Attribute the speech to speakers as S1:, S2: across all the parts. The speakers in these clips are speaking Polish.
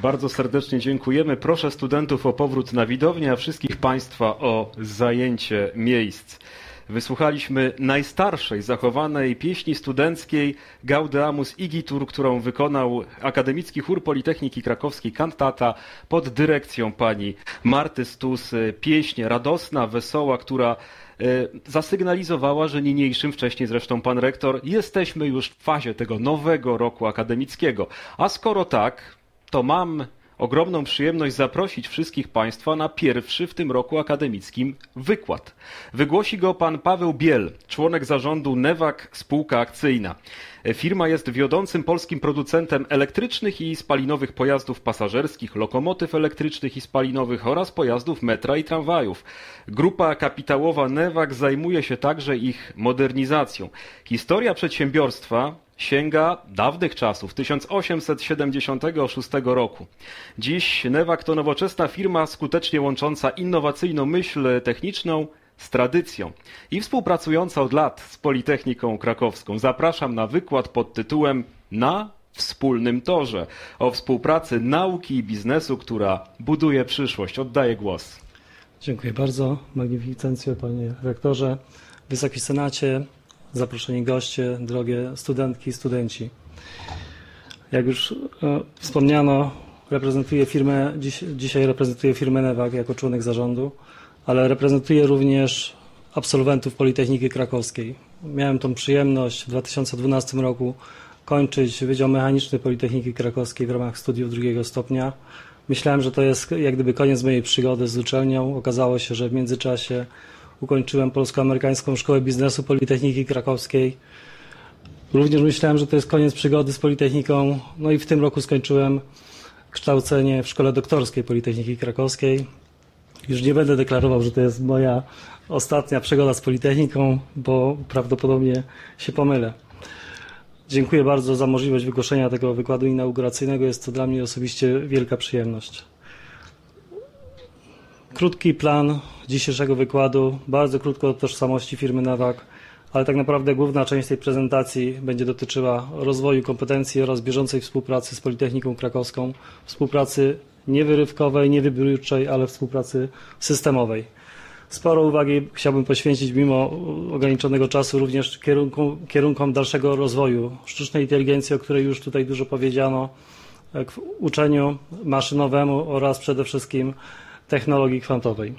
S1: Bardzo serdecznie dziękujemy. Proszę studentów o powrót na widownię, a wszystkich Państwa o zajęcie miejsc. Wysłuchaliśmy najstarszej zachowanej pieśni studenckiej Gaudeamus Igitur, którą wykonał Akademicki Chór Politechniki Krakowskiej Kantata pod dyrekcją pani Marty Stus. Pieśń radosna, wesoła, która zasygnalizowała, że niniejszym, wcześniej zresztą pan rektor, jesteśmy już w fazie tego nowego roku akademickiego. A skoro tak, to mam ogromną przyjemność zaprosić wszystkich Państwa na pierwszy w tym roku akademickim wykład. Wygłosi go pan Paweł Biel, członek zarządu Newag Spółka Akcyjna. Firma jest wiodącym polskim producentem elektrycznych i spalinowych pojazdów pasażerskich, lokomotyw elektrycznych i spalinowych oraz pojazdów metra i tramwajów. Grupa kapitałowa Newag zajmuje się także ich modernizacją. Historia przedsiębiorstwa sięga dawnych czasów, 1876 roku. Dziś Newag to nowoczesna firma skutecznie łącząca innowacyjną myśl techniczną z tradycją i współpracująca od lat z Politechniką Krakowską. Zapraszam na wykład pod tytułem Na wspólnym torze o współpracy nauki i biznesu, która buduje przyszłość. Oddaję głos.
S2: Dziękuję bardzo. Magnificencjo, panie rektorze, Wysoki Senacie, zaproszeni goście, drogie studentki i studenci. Jak już wspomniano, dzisiaj reprezentuję firmę Newag jako członek zarządu, ale reprezentuję również absolwentów Politechniki Krakowskiej. Miałem tą przyjemność w 2012 roku kończyć Wydział Mechaniczny Politechniki Krakowskiej w ramach studiów drugiego stopnia. Myślałem, że to jest jak gdyby koniec mojej przygody z uczelnią. Okazało się, że w międzyczasie ukończyłem Polsko-Amerykańską Szkołę Biznesu Politechniki Krakowskiej. Również myślałem, że to jest koniec przygody z Politechniką. No i w tym roku skończyłem kształcenie w Szkole Doktorskiej Politechniki Krakowskiej. Już nie będę deklarował, że to jest moja ostatnia przygoda z Politechniką, bo prawdopodobnie się pomylę. Dziękuję bardzo za możliwość wygłoszenia tego wykładu inauguracyjnego. Jest to dla mnie osobiście wielka przyjemność. Krótki plan dzisiejszego wykładu, bardzo krótko o tożsamości firmy Newag, ale tak naprawdę główna część tej prezentacji będzie dotyczyła rozwoju kompetencji oraz bieżącej współpracy z Politechniką Krakowską, współpracy niewyrywkowej, niewybiórczej, ale współpracy systemowej. Sporo uwagi chciałbym poświęcić mimo ograniczonego czasu również kierunkom dalszego rozwoju sztucznej inteligencji, o której już tutaj dużo powiedziano, uczeniu maszynowemu oraz przede wszystkim technologii kwantowej.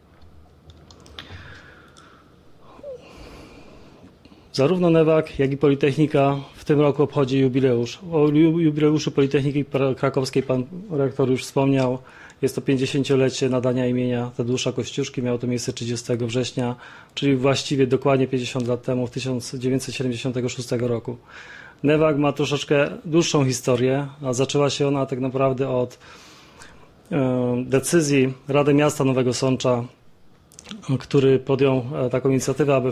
S2: Zarówno Newag, jak i Politechnika w tym roku obchodzi jubileusz. O jubileuszu Politechniki Krakowskiej pan rektor już wspomniał. Jest to 50-lecie nadania imienia Tadeusza Kościuszki. Miało to miejsce 30 września, czyli właściwie dokładnie 50 lat temu, w 1976 roku. Newag ma troszeczkę dłuższą historię, a zaczęła się ona tak naprawdę od decyzji Rady Miasta Nowego Sącza, który podjął taką inicjatywę, aby w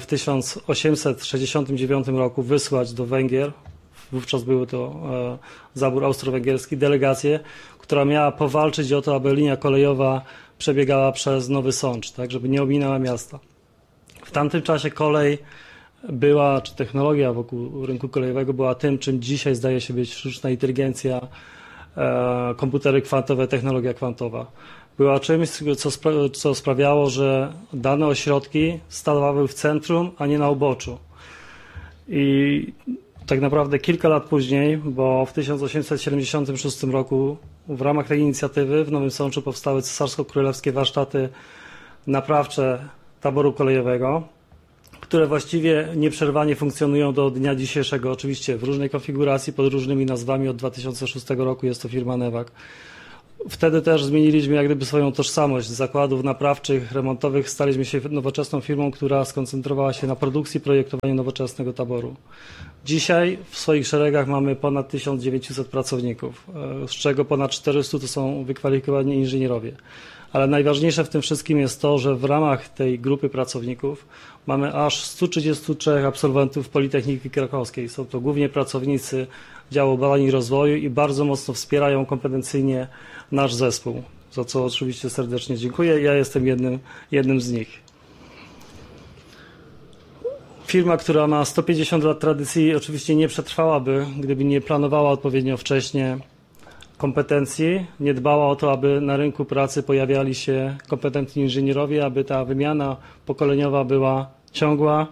S2: 1869 roku wysłać do Węgier, wówczas był to zabór austro-węgierski, delegację, która miała powalczyć o to, aby linia kolejowa przebiegała przez Nowy Sącz, tak, żeby nie ominęła miasta. W tamtym czasie kolej była, czy technologia wokół rynku kolejowego była tym, czym dzisiaj zdaje się być sztuczna inteligencja, komputery kwantowe, technologia kwantowa. Była czymś, co sprawiało, że dane ośrodki stawały w centrum, a nie na uboczu. I tak naprawdę kilka lat później, bo w 1876 roku w ramach tej inicjatywy w Nowym Sączu powstały cesarsko-królewskie warsztaty naprawcze taboru kolejowego, które właściwie nieprzerwanie funkcjonują do dnia dzisiejszego, oczywiście w różnej konfiguracji, pod różnymi nazwami. Od 2006 roku jest to firma Newag. Wtedy też zmieniliśmy jak gdyby swoją tożsamość. Z zakładów naprawczych, remontowych staliśmy się nowoczesną firmą, która skoncentrowała się na produkcji i projektowaniu nowoczesnego taboru. Dzisiaj w swoich szeregach mamy ponad 1900 pracowników, z czego ponad 400 to są wykwalifikowani inżynierowie. Ale najważniejsze w tym wszystkim jest to, że w ramach tej grupy pracowników mamy aż 133 absolwentów Politechniki Krakowskiej. Są to głównie pracownicy działu badań i rozwoju i bardzo mocno wspierają kompetencyjnie nasz zespół, za co oczywiście serdecznie dziękuję. Ja jestem jednym z nich. Firma, która ma 150 lat tradycji, oczywiście nie przetrwałaby, gdyby nie planowała odpowiednio wcześnie kompetencji, nie dbała o to, aby na rynku pracy pojawiali się kompetentni inżynierowie, aby ta wymiana pokoleniowa była ciągła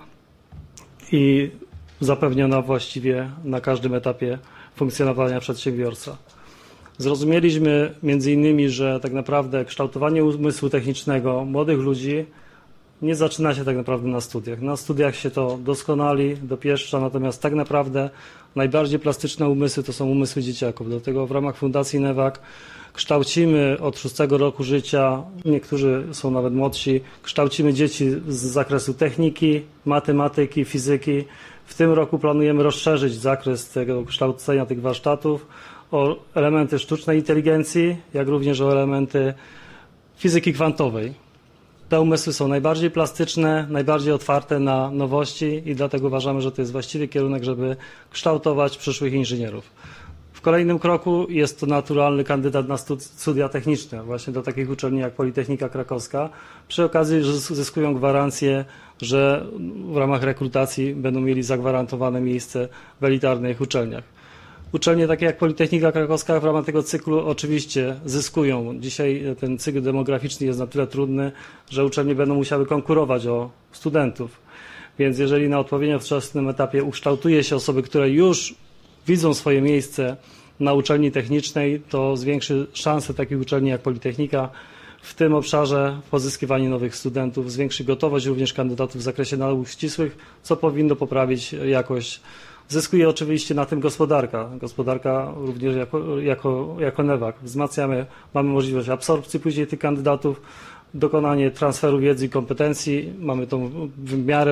S2: i zapewniona właściwie na każdym etapie funkcjonowania przedsiębiorca. Zrozumieliśmy między innymi, że tak naprawdę kształtowanie umysłu technicznego młodych ludzi nie zaczyna się tak naprawdę na studiach. Na studiach się to doskonali, dopieszcza, natomiast tak naprawdę najbardziej plastyczne umysły to są umysły dzieciaków. Dlatego w ramach Fundacji NEWAK kształcimy od 6 roku życia, niektórzy są nawet młodsi, kształcimy dzieci z zakresu techniki, matematyki, fizyki. W tym roku planujemy rozszerzyć zakres tego kształcenia tych warsztatów o elementy sztucznej inteligencji, jak również o elementy fizyki kwantowej. Te umysły są najbardziej plastyczne, najbardziej otwarte na nowości i dlatego uważamy, że to jest właściwy kierunek, żeby kształtować przyszłych inżynierów. W kolejnym kroku jest to naturalny kandydat na studia techniczne, właśnie do takich uczelni jak Politechnika Krakowska. Przy okazji zyskują gwarancję, że w ramach rekrutacji będą mieli zagwarantowane miejsce w elitarnych uczelniach. Uczelnie takie jak Politechnika Krakowska w ramach tego cyklu oczywiście zyskują. Dzisiaj ten cykl demograficzny jest na tyle trudny, że uczelnie będą musiały konkurować o studentów. Więc jeżeli na odpowiednio wczesnym etapie ukształtuje się osoby, które już widzą swoje miejsce na uczelni technicznej, to zwiększy szanse takich uczelni jak Politechnika w tym obszarze w pozyskiwaniu nowych studentów, zwiększy gotowość również kandydatów w zakresie nauk ścisłych, co powinno poprawić jakość. Zyskuje oczywiście na tym gospodarka. Gospodarka również jako NEWAK. Wzmacniamy, mamy możliwość absorpcji później tych kandydatów, dokonanie transferu wiedzy i kompetencji, mamy tą w miarę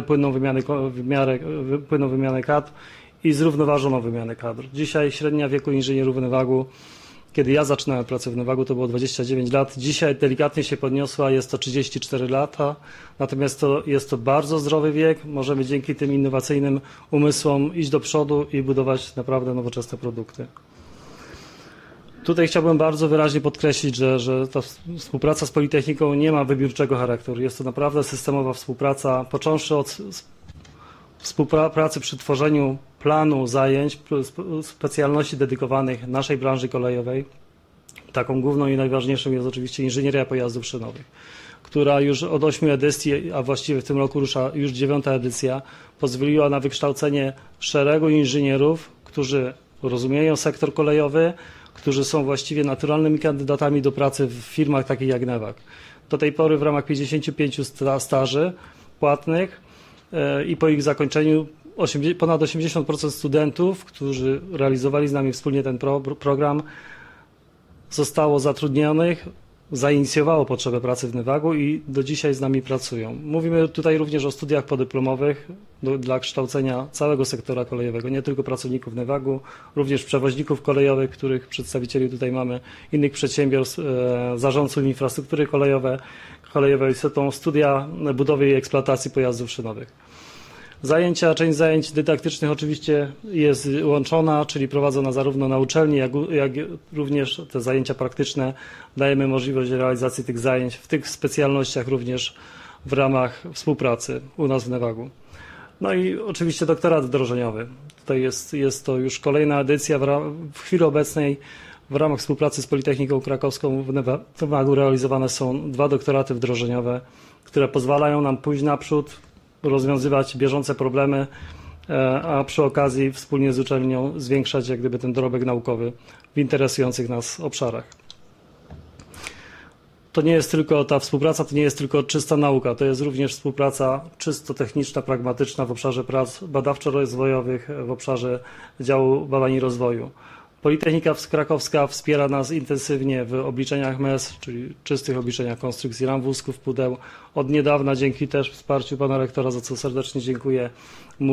S2: płynną wymianę kadr i zrównoważoną wymianę kadr. Dzisiaj średnia wieku inżynierów w NEWAK-u, kiedy ja zaczynałem pracę w NEWAK-u, to było 29 lat. Dzisiaj delikatnie się podniosła, jest to 34 lata. Natomiast jest to bardzo zdrowy wiek. Możemy dzięki tym innowacyjnym umysłom iść do przodu i budować naprawdę nowoczesne produkty. Tutaj chciałbym bardzo wyraźnie podkreślić, że ta współpraca z Politechniką nie ma wybiórczego charakteru. Jest to naprawdę systemowa współpraca, począwszy od współpracy przy tworzeniu planu zajęć, specjalności dedykowanych naszej branży kolejowej. Taką główną i najważniejszą jest oczywiście inżynieria pojazdów szynowych, która już od 8 edycji, a właściwie w tym roku rusza już 9. edycja, pozwoliła na wykształcenie szeregu inżynierów, którzy rozumieją sektor kolejowy, którzy są właściwie naturalnymi kandydatami do pracy w firmach takich jak NEWAK. Do tej pory w ramach 55 staży płatnych i po ich zakończeniu ponad 80% studentów, którzy realizowali z nami wspólnie ten program, zostało zatrudnionych, zainicjowało potrzebę pracy w NEWAK-u i do dzisiaj z nami pracują. Mówimy tutaj również o studiach podyplomowych dla kształcenia całego sektora kolejowego, nie tylko pracowników NEWAK-u, również przewoźników kolejowych, których przedstawicieli tutaj mamy, innych przedsiębiorstw, zarządców infrastruktury kolejowej, są to studia budowy i eksploatacji pojazdów szynowych. Część zajęć dydaktycznych oczywiście jest łączona, czyli prowadzona zarówno na uczelni, jak również te zajęcia praktyczne. Dajemy możliwość realizacji tych zajęć w tych specjalnościach również w ramach współpracy u nas w NEWAK-u. No i oczywiście doktorat wdrożeniowy. Tutaj jest to już kolejna edycja. W chwili obecnej w ramach współpracy z Politechniką Krakowską w NEWAK-u realizowane są 2 doktoraty wdrożeniowe, które pozwalają nam pójść naprzód, rozwiązywać bieżące problemy, a przy okazji wspólnie z uczelnią zwiększać jak gdyby ten dorobek naukowy w interesujących nas obszarach. To nie jest tylko ta współpraca, to nie jest tylko czysta nauka, to jest również współpraca czysto techniczna, pragmatyczna w obszarze prac badawczo-rozwojowych, w obszarze działu badań i rozwoju. Politechnika Krakowska wspiera nas intensywnie w obliczeniach MES, czyli czystych obliczeniach konstrukcji ram, wózków, pudeł. Od niedawna dzięki też wsparciu pana rektora, za co serdecznie dziękuję,